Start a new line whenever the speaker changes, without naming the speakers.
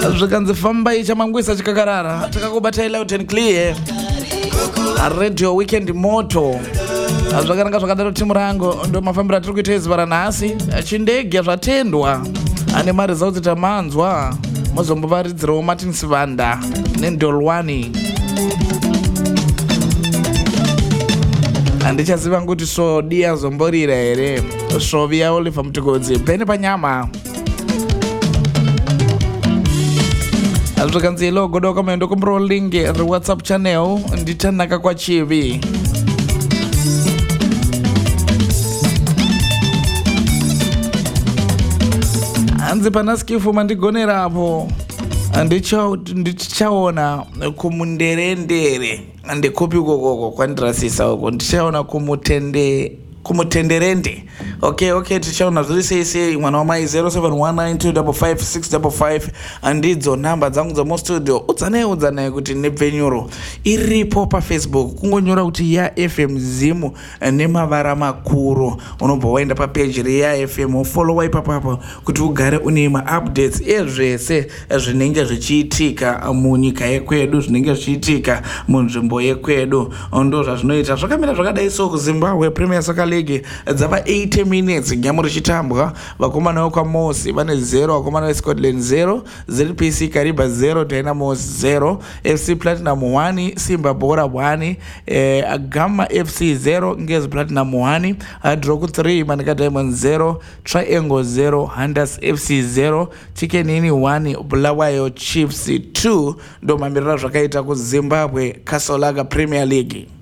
zvikanzi fambai chamangwisa chikakarara takakubatai loud and clear radio weekend moto zvakananga zvakadaro timu rangu ndo mafambiro atiri kuita izuva ranhasi chindege zvatendwa ane mari dzakuti tamanzwa mozombovaridzirawo Martin Sivanda neNdolwani. Handichaziva kuti svodi yazomborira here svovi yaOliver Mutikodzi pene panyama zvakanzi hello godoka maendo kumbiro link reWhatsApp channel nditanaka kwachivi hanzi pana skifu mandigonerapo ndichaona kumunderendere ndikupi kokoko kwandirasisa uko ndichaona kumutenderende. Okay, tichaona zviri sei mwana wamai 0719255655 andidzo namba dzangu dzamustudio. Udzanei kuti nepfenyuro iripo paFacebook kungonyora kuti ya FM Zimu nemavara makuru unobva waenda papeji reya FM ufollowa ipapo kuti ugare une maupdates ezvese zvinenge zvichiitika munyika yekwedu, zvinenge zvichiitika munzvimbo yekwedu. Ndo zvazvinoita zvakamira zvakadai so kuZimbabwe Premier Soccer League dzava 80 minutes nyamo richitambwa. Vakomana vekwaMosi vane 0, vakomana veScotland 0, ZPC Kariba 0, Dynamos 0, FC Platinum 1, Simba Bora 1, Agama FC 0, Ngezi Platinum 1, Adroku 3, Manika Diamond 0, Triangle 0, Hunters FC 0, Chikenini 1, Bulawayo Chiefs 2. Ndo mamirira zvakaita kuZimbabwe Kasolaga Premier League.